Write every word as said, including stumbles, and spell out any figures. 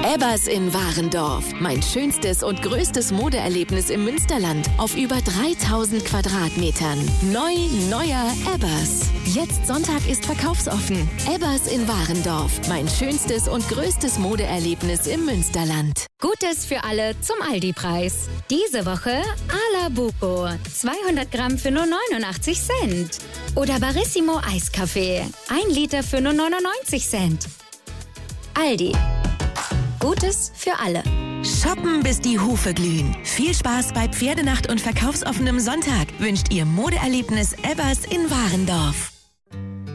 Ebbers in Warendorf. Mein schönstes und größtes Modeerlebnis im Münsterland. Auf über dreitausend Quadratmetern. Neu, neuer Ebbers. Jetzt Sonntag ist verkaufsoffen. Ebbers in Warendorf. Mein schönstes und größtes Modeerlebnis im Münsterland. Gutes für alle zum Aldi-Preis. Diese Woche Ala Buco. zweihundert Gramm für nur neunundachtzig Cent. Oder Barissimo Eiskaffee. ein Liter für nur neunundneunzig Cent. Aldi. Gutes für alle. Shoppen, bis die Hufe glühen. Viel Spaß bei Pferdenacht und verkaufsoffenem Sonntag wünscht Ihr Modeerlebnis Ebbers in Warendorf.